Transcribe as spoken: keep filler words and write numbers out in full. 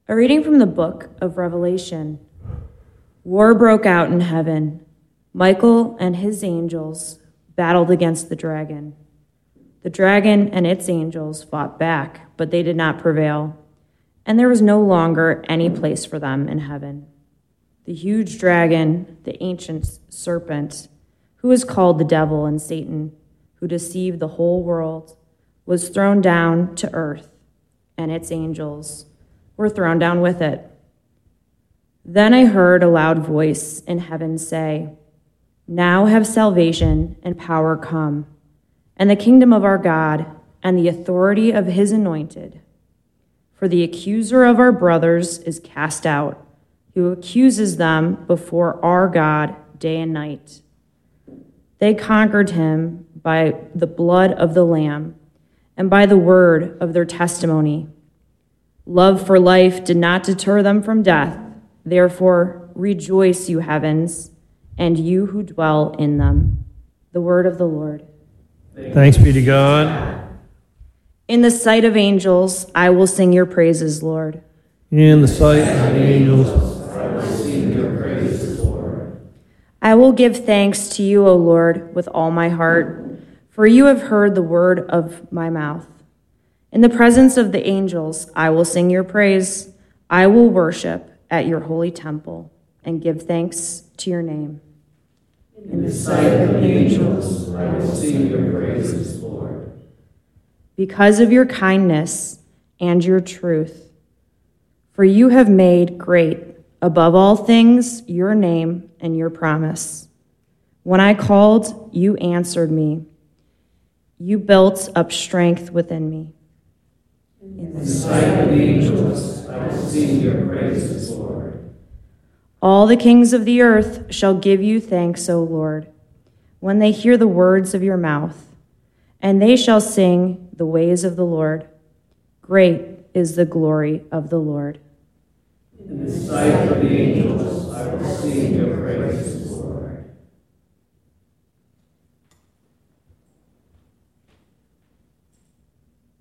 A reading from the book of Revelation. War broke out in heaven. Michael and his angels battled against the dragon. The dragon and its angels fought back, but they did not prevail, and there was no longer any place for them in heaven. The huge dragon, the ancient serpent, who is called the devil and Satan, who deceived the whole world, was thrown down to earth, and its angels were thrown down with it. Then I heard a loud voice in heaven say, "Now have salvation and power come, and the kingdom of our God and the authority of his anointed. For the accuser of our brothers is cast out, who accuses them before our God day and night. They conquered him by the blood of the Lamb and by the word of their testimony. Love for life did not deter them from death. Therefore, rejoice, you heavens, and you who dwell in them." The word of the Lord. Thanks be to God. In the sight of angels, I will sing your praises, Lord. In the sight of angels, I will sing your praises, Lord. I will give thanks to you, O Lord, with all my heart, for you have heard the word of my mouth. In the presence of the angels, I will sing your praise. I will worship at your holy temple and give thanks to your name. In the sight of angels, I will sing your praises, Lord. Because of your kindness and your truth, for you have made great, above all things, your name and your promise. When I called, you answered me. You built up strength within me. In the sight of angels, I will sing your praises, Lord. All the kings of the earth shall give you thanks, O Lord, when they hear the words of your mouth, and they shall sing the ways of the Lord. Great is the glory of the Lord. In the sight of angels, I will sing your praises.